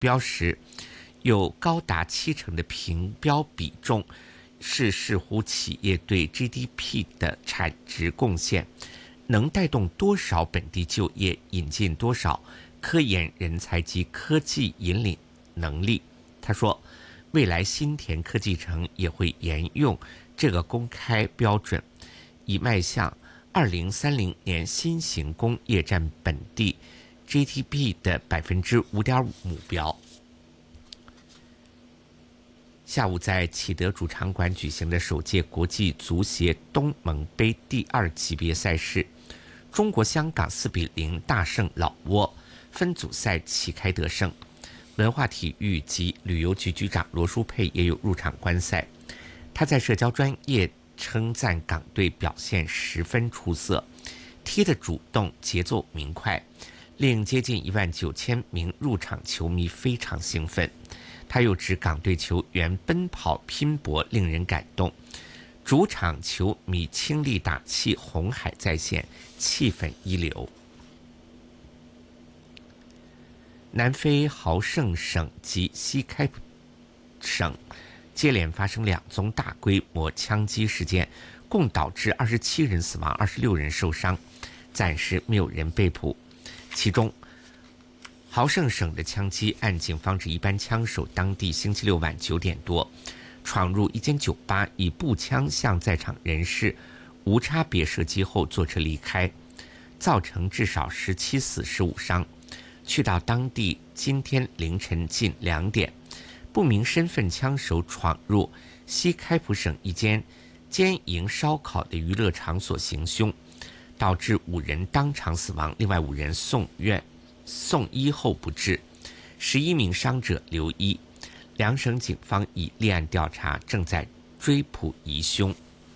标时，有高达70%的评标比重是视乎企业对 GDP 的产值贡献，能带动多少本地就业，引进多少科研人才及科技引领能力。他说，未来新田科技城也会沿用这个公开标准，以迈向2030年新型工业占本地 GDP 的5.5%目标。下午在启德主场馆举行的首届国际足协东盟杯第2级别赛事，中国香港4-0大胜老挝，分组赛旗开得胜。文化体育及旅游局局长罗淑佩也有入场观赛，他在社交专业称赞港队表现十分出色，踢得主动，节奏明快，令接近19000名入场球迷非常兴奋。他又指港队球员奔跑拼搏令人感动，主场球迷倾力打气，红海再现，气氛一流。南非豪盛省及西开普省接连发生2宗大规模枪击事件，共导致27人死亡，26人受伤，暂时没有人被捕。其中豪盛省的枪击案，警方指一般枪手当地星期六晚9点多闯入一间酒吧，以步枪向在场人士无差别射击后坐车离开，造成至少17死15伤。去到当地今天凌晨近2点，不明身份枪手闯入西开普省一间兼营烧烤的娱乐场所行凶，导致5人当场死亡，另外5人送医后不治，11名伤者留医。2省警方已立案调查，正在追捕疑凶。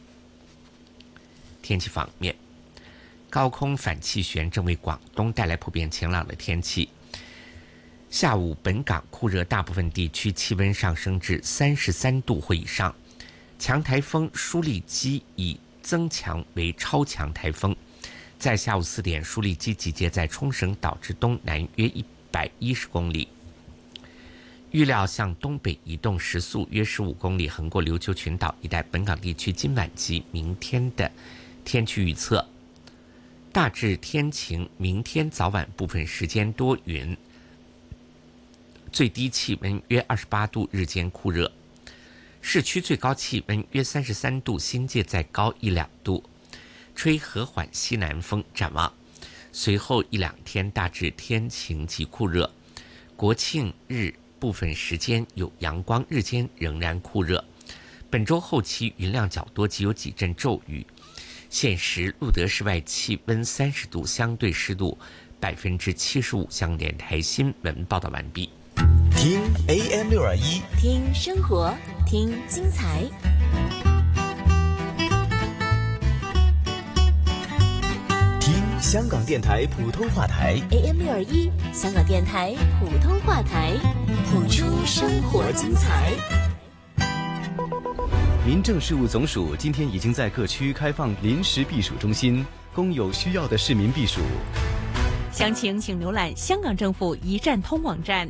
天气方面，高空反气旋正为广东带来普遍晴朗的天气。下午本港酷热，大部分地区气温上升至33度或以上。强台风舒力基已增强为超强台风，在下午4点，舒力基集结在冲绳岛之东南约110公里，预料向东北移动，时速约15公里，横过琉球群岛一带。本港地区今晚及明天的天气预测，大致天晴，明天早晚部分时间多云，最低气温约28度，日间酷热，市区最高气温约33度，新界再高1-2度，吹和缓西南风。展望随后1-2天大致天晴及酷热，国庆日部分时间有阳光，日间仍然酷热。本周后期云量较多，及有几阵骤雨。现时路德室外气温30度，相对湿度75%。香港电台新闻报道完毕。 听 AM621， 听生活，听精彩。 听香港电台普通话台 AM621，香港电台普通话台，谱出生活精彩。 民政事务总署今天已经在各区开放临时避暑中心，供有需要的市民避暑。 详情请浏览香港政府一站通网站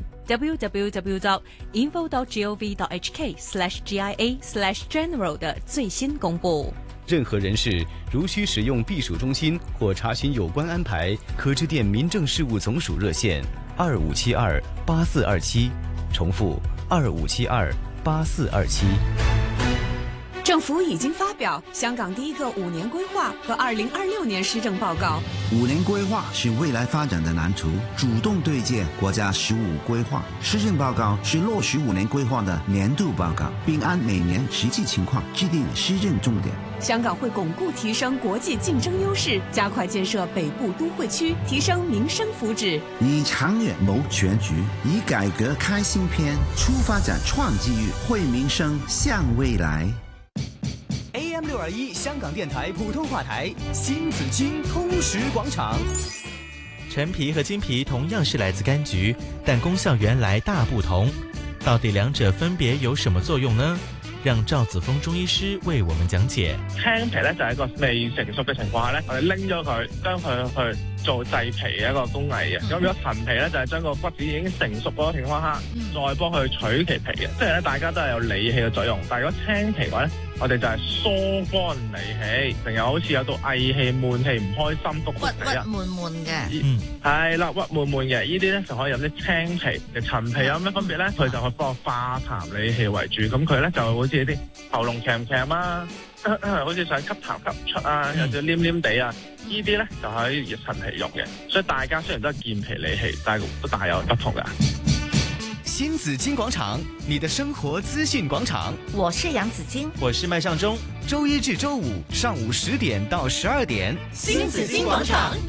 www.info.gov.hk/GIA/general 的最新公布。 任何人士如需使用避暑中心或查询有关安排，可致电民政事务总署热线25728427，重复25728427。 政府已经发表香港第一个5年规划和2026年施政报告。 5年规划是未来发展的蓝图，主动对接国家15规划。施政报告是落实5年规划的年度报告，并按每年实际情况制定施政重点。 香港会巩固提升国际竞争优势，加快建设北部都会区，提升民生福祉。 以长远谋全局，以改革开新篇，出发展创机遇，惠民生向未来。 AM621香港电台普通话台新紫荆通识广场。 陈皮和金皮同样是来自柑橘，但功效原来大不同。到底两者分别有什么作用呢？ 讓趙子峰中醫師為我們講解。 青皮咧就係一個未成熟嘅情況下咧，我哋拎咗佢，將佢去做製皮嘅一個工藝嘅。咁如果陳皮咧就係將個骨子已經成熟嗰個情況下，再幫佢取其皮嘅。即係咧大家都係有理氣嘅作用，但係如果青皮嘅話咧，我哋就係疏肝理氣，成日好似有到翳氣、悶氣、唔開心、郁悶悶嘅。 係啦，鬱悶悶嘅，呢啲咧就可以飲啲青皮。陳皮有咩分別咧？佢就係幫化痰理氣為主，咁佢咧就好似啲喉嚨鉗啊，好似想吸痰吸唔出啊，有啲黏黏地啊，呢啲咧就可以熱陳皮用嘅。所以大家雖然都係健脾理氣，但係都大有不同㗎。 新紫荊廣場，你的生活資訊廣場。 我是楊子矜， 我是麥尚中。 周一至周五上午10點到12點， 新紫荊廣場。